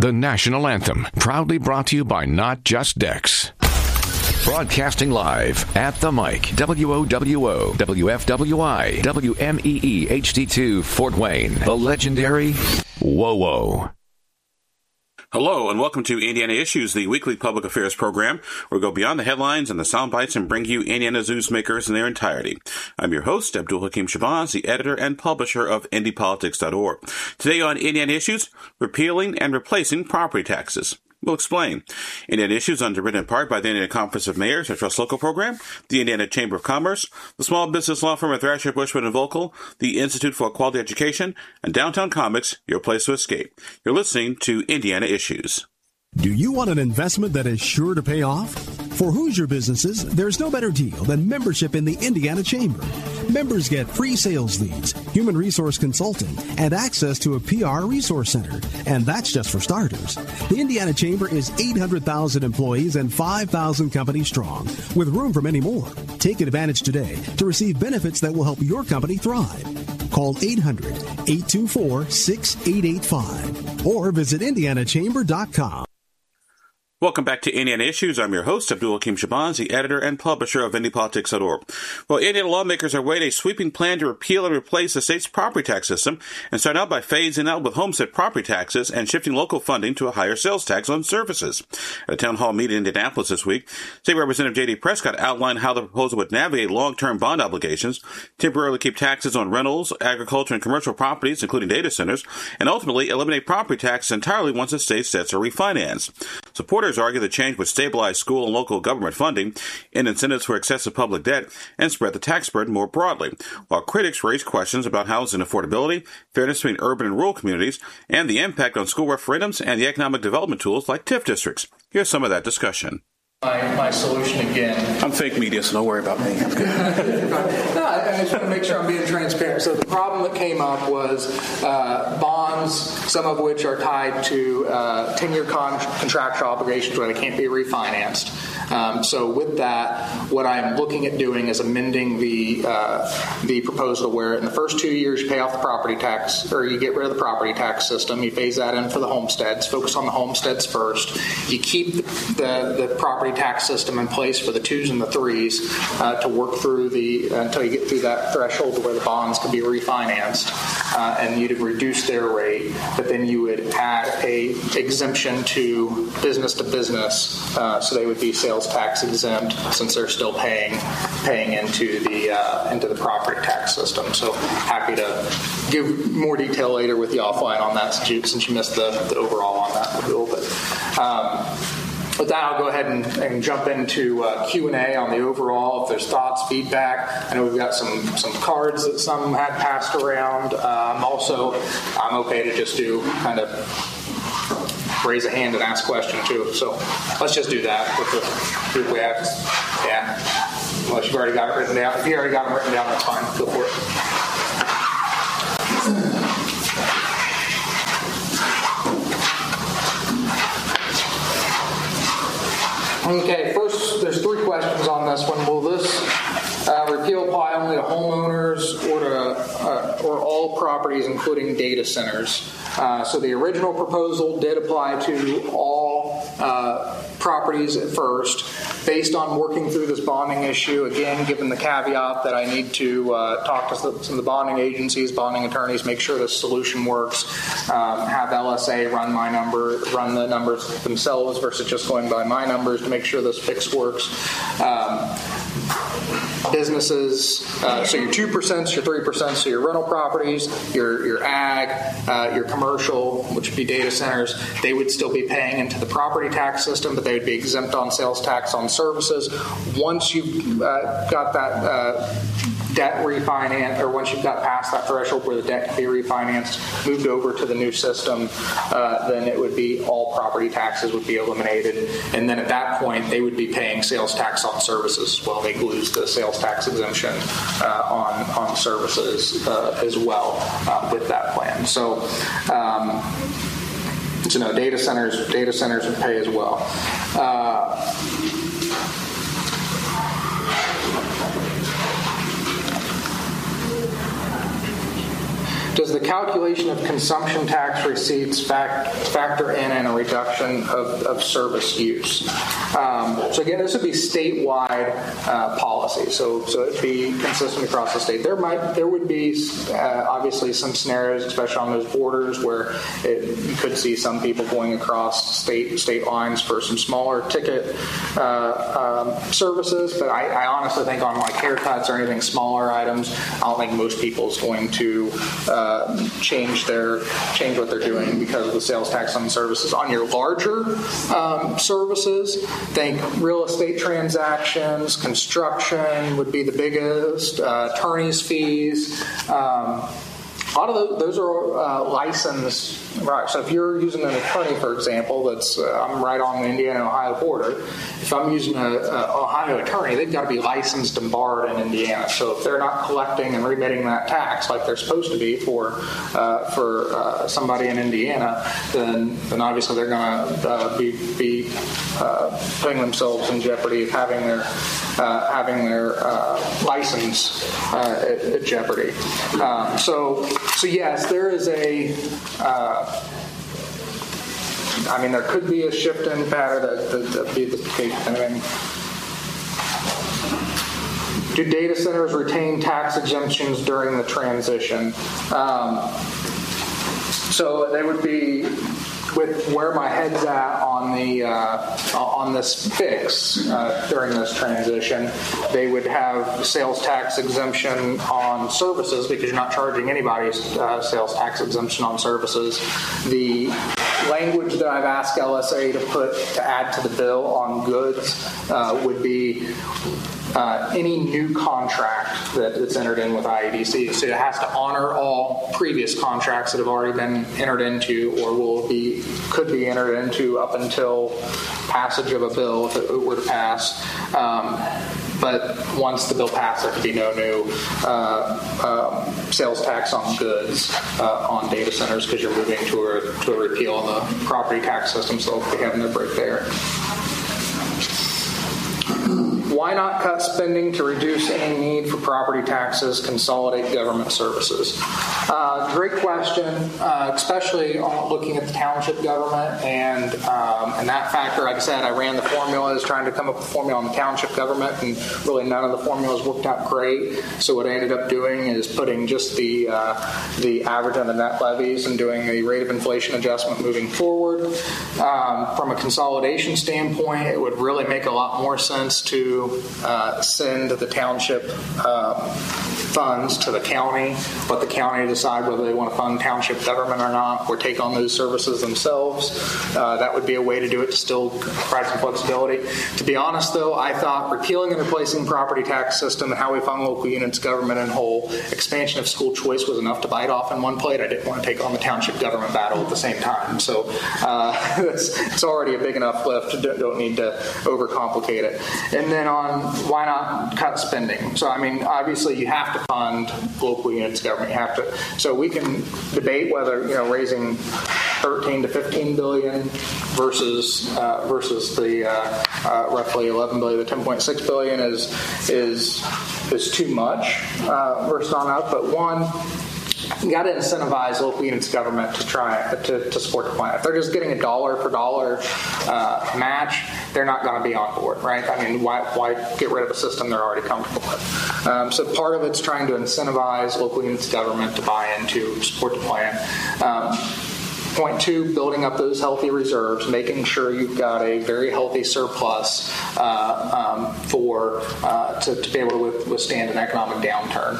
the national anthem, proudly brought to you by Not Just Decks. Broadcasting live at the mic, WOWO, WFWI, WMEE HD2, Fort Wayne, the legendary WOWO. Hello, and welcome to Indiana Issues, the weekly public affairs program, where we go beyond the headlines and the sound bites and bring you Indiana's newsmakers in their entirety. I'm your host, Abdul Hakim Shabazz, the editor and publisher of IndyPolitics.org. Today on Indiana Issues, repealing and replacing property taxes. We'll explain. Indiana Issues, underwritten in part by the Indiana Conference of Mayors, a Trust Local program, the Indiana Chamber of Commerce, the small business law firm of Thrasher, Bushman & Volkel, the Institute for Quality Education, and Downtown Comics, your place to escape. You're listening to Indiana Issues. Do you want an investment that is sure to pay off? For Hoosier businesses, there's no better deal than membership in the Indiana Chamber. Members get free sales leads, human resource consulting, and access to a PR resource center. And that's just for starters. The Indiana Chamber is 800,000 employees and 5,000 companies strong, with room for many more. Take advantage today to receive benefits that will help your company thrive. Call 800-824-6885 or visit indianachamber.com. Welcome back to Indiana Issues. I'm your host, Abdul Hakim Shabazz, the editor and publisher of IndyPolitics.org. Well, Indiana lawmakers are weighing a sweeping plan to repeal and replace the state's property tax system and start out by phasing out with homestead property taxes and shifting local funding to a higher sales tax on services. At a town hall meeting in Indianapolis this week, State Representative J.D. Prescott outlined how the proposal would navigate long-term bond obligations, temporarily keep taxes on rentals, agriculture, and commercial properties, including data centers, and ultimately eliminate property taxes entirely once the state's debts are refinanced. Supporters argue the change would stabilize school and local government funding, end incentives for excessive public debt, and spread the tax burden more broadly, while critics raise questions about housing affordability, fairness between urban and rural communities, and the impact on school referendums and the economic development tools like TIF districts. Here's some of that discussion. My solution again. I'm fake media, so don't worry about me. No, I just want to make sure I'm being transparent. So the problem that came up was bonds, some of which are tied to 10-year contractual obligations where they can't be refinanced. So with that, what I'm looking at doing is amending the proposal where in the first 2 years you pay off the property tax, or you get rid of the property tax system. You phase that in for the homesteads. Focus on the homesteads first. You keep the property tax system in place for the 2s and the 3s to work through until you get through that threshold where the bonds can be refinanced, and you'd reduce their rate. But then you would add a exemption to business, so they would be sales tax exempt since they're still paying into the property tax system. So happy to give more detail later with you offline on that since you missed the overall on that a little bit. With that, I'll go ahead and jump into Q&A on the overall. If there's thoughts, feedback, I know we've got some cards that some had passed around. I'm okay to just do kind of raise a hand and ask a question too. So let's just do that with the group we have. Yeah. Unless you've already got it written down. If you already got them written down, that's fine. Go for it. Okay, first, there's 3 questions on this one. Will this repeal apply only to homeowners or all properties, including data centers? So the original proposal did apply to all properties at first. Based on working through this bonding issue, again, given the caveat that I need to talk to some of the bonding agencies, bonding attorneys, make sure this solution works, have LSA run the numbers themselves versus just going by my numbers to make sure this fix works. Businesses, so your 2%, your 3%, so your rental properties, your ag, your commercial, which would be data centers, they would still be paying into the property tax system, but they would be exempt on sales tax on services. Once you've got that debt refinance, or once you've got past that threshold where the debt can be refinanced, moved over to the new system, then it would be all property taxes would be eliminated. And then at that point, they would be paying sales tax on services as well. They lose the sales tax exemption on services as well with that plan. So no, data centers would pay as well. Does does the calculation of consumption tax receipts factor in a reduction of service use? So again, this would be statewide policy. So it'd be consistent across the state. There would be obviously some scenarios, especially on those borders, where you could see some people going across state lines for some smaller ticket services. But I honestly think on like haircuts or anything smaller items, I don't think most people is going to change what they're doing because of the sales tax on services. On your larger services, think real estate transactions, construction would be the biggest, attorney's fees. A lot of those are licensed, right? So if you're using an attorney, for example, I'm right on the Indiana-Ohio border. If I'm using an Ohio attorney, they've got to be licensed and barred in Indiana. So if they're not collecting and remitting that tax like they're supposed to be for somebody in Indiana, then obviously they're going to be putting themselves in jeopardy of having their license at jeopardy. So yes, there is there could be a shift in pattern that be the case. Do data centers retain tax exemptions during the transition? So they would be, with where my head's at on this fix during this transition, they would have sales tax exemption on services because you're not charging anybody's sales tax exemption on services. The language that I've asked LSA to add to the bill on goods would be any new contract that's entered in with IEDC. So it has to honor all previous contracts that have already been entered into or could be entered into up until passage of a bill if it were to pass. But once the bill passed, there could be no new sales tax on goods on data centers because you're moving to a repeal on the property tax system, so they'll be having their break there. Why not cut spending to reduce any need for property taxes, consolidate government services? Great question, especially on looking at the township government and that factor. Like I said, I ran the formulas trying to come up with a formula on the township government, and really none of the formulas worked out great. So what I ended up doing is putting just the average on the net levies and doing the rate of inflation adjustment moving forward. From a consolidation standpoint, it would really make a lot more sense to send the township funds to the county, let the county decide whether they want to fund township government or not, or take on those services themselves. That would be a way to do it to still provide some flexibility. To be honest, though, I thought repealing and replacing the property tax system and how we fund local units government in whole, expansion of school choice was enough to bite off in one plate. I didn't want to take on the township government battle at the same time. So it's already a big enough lift. Don't need to overcomplicate it. And then on why not cut spending? So, obviously you have to fund local units government. You have to. So we can debate whether, raising 13 to 15 billion versus the roughly 11 billion, the 10.6 billion is too much versus on up. But one, you got to incentivize local units government to try to support the plan. If they're just getting a dollar per dollar match, they're not going to be on board, right? Why get rid of a system they're already comfortable with? So part of it's trying to incentivize local units government to buy into, support the plan. Point two, building up those healthy reserves, making sure you've got a very healthy surplus to be able to withstand an economic downturn.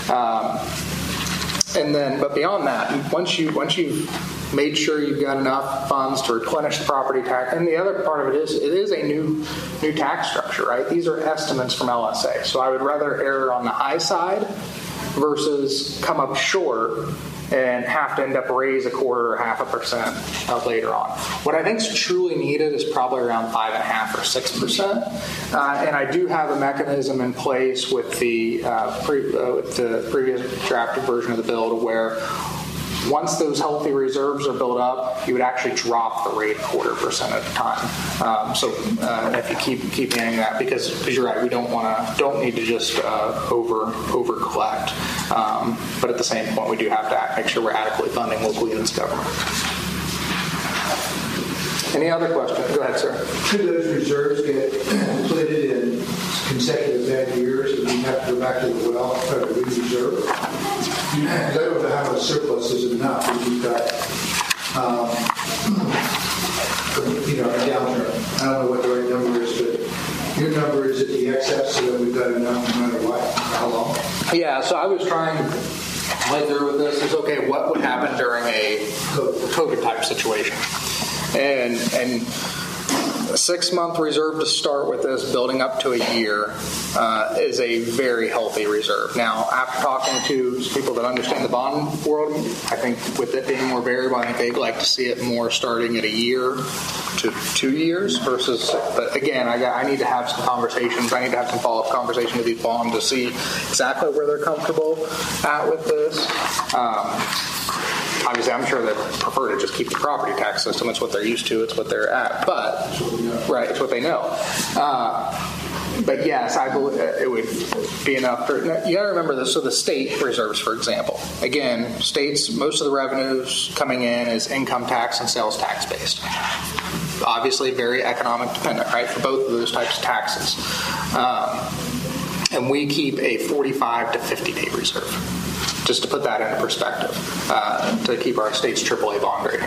But beyond that, once you've made sure you've got enough funds to replenish the property tax, and the other part of it is a new tax structure, right? These are estimates from LSA, so I would rather err on the high side versus come up short and have to end up raise 1/4 or 0.5% later on. What I think is truly needed is probably around 5.5% or 6%, and I do have a mechanism in place with the previous drafted version of the bill to where once those healthy reserves are built up, you would actually drop the rate 1/4% at a time. So if you keep adding that, because you're right, we don't need to just over collect. But at the same point, we do have to make sure we're adequately funding local units of government. Any other questions? Go ahead, sir. Should those reserves get depleted in consecutive bad years and we have to go back to the well and try to re-reserve? I don't know how much surplus is enough if we've got, a downturn. I don't know what the right number is, but your number is at the excess so that we've got enough no matter what. How long? Yeah, so I was trying to play through with this. Is okay, what would happen during a COVID type situation? And a 6-month reserve to start with this, building up to a year, is a very healthy reserve. Now, after talking to people that understand the bond world, I think with it being more variable, I think they'd like to see it more starting at a year to 2 years versus. But again, I need to have some conversations. I need to have some follow-up conversation with these bonds to see exactly where they're comfortable at with this. Obviously, I'm sure they prefer to just keep the property tax system. It's what they're used to. It's what they're at. But, right, it's what they know. But yes, I believe it would be enough. You got to remember this. So the state reserves, for example, again, states, most of the revenues coming in is income tax and sales tax based. Obviously, very economic dependent, right, for both of those types of taxes. And we keep a 45 to 50-day reserve. Just to put that into perspective, to keep our state's AAA bond rating.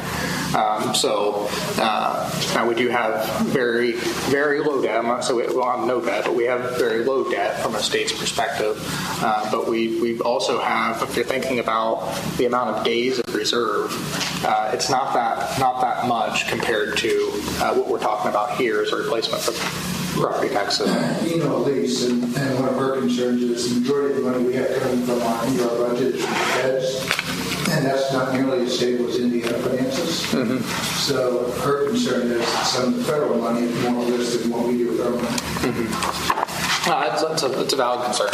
Now we do have very, very low debt. I'm not saying we have no debt, but we have very low debt from a state's perspective. But we also have, if you're thinking about the amount of days of reserve, it's not that much compared to what we're talking about here as a replacement for property taxes. Elise, and one of our concerns is the majority of the money we have coming from our budget is from feds, and that's not nearly as stable as Indiana finances. Mm-hmm. So her concern is that some of the federal money is more listed than what we do with our money. Mm-hmm. It's a valid concern.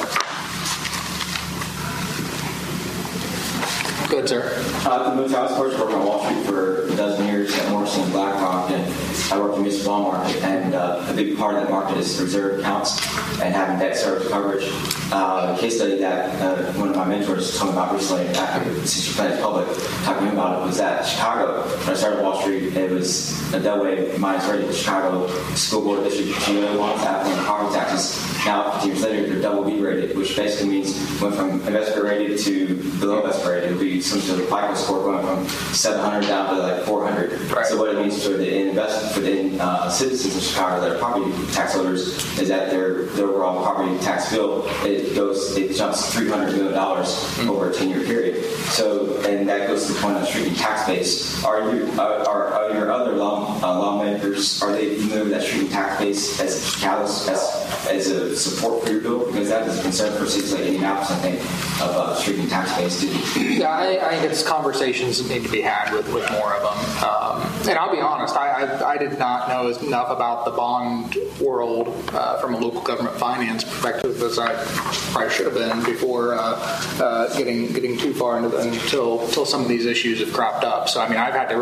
Good, sir. I was first working on Wall Street for a dozen years at Morrison and BlackRock, and I worked in the municipal bond market, and a big part of that market is reserve accounts and having debt service coverage. A case study that one of my mentors told me about recently, since you played public, talking about it, was that Chicago, when I started Wall Street, it was a Delaware minus rated Chicago School Board District GO bonds, affluent property taxes. Now, 15 years later, they're double B rated, which basically means went from investment rated to below investment rated. It would be some sort of FICO score going from 700 down to like 400. Right. So what it means for the citizens of Chicago that are property tax holders is that their overall property tax bill it jumps $300 million over a 10-year period. So, and that goes to the point of shrinking tax base. Are your other lawmakers, are they familiar with that shrinking tax base as a catalyst, as a support for your bill? Because that is a concern for cities like Indianapolis, I think, of shrinking tax base. Yeah, I think it's conversations that need to be had with more of them. And I'll be honest, I did not know enough about the bond world from a local government finance perspective as I probably should have been before getting too far into until some of these issues have cropped up. So I mean, I've had to